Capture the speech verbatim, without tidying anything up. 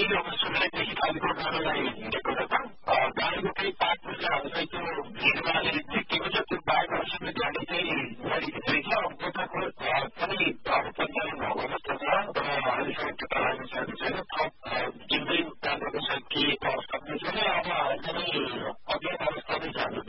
केही अब सुरुदेखि खालको गाडीलाई हिँडेको छ त गाडीको केही पार्टहरू चाहिँ हामीलाई त्यो भिडमाले झिकेको छ त्यो बाटोसँग गाडी चाहिँ लडिरहेछ त्यताको पनि अब परिचालन भएको जस्तो छ र अहिलेसम्म पत्ता लाग्न सकेको छैन थप जिम्दै जाँदाको छ के अवस्था पनि छैन अब एकदमै अज्ञात अवस्थामै छ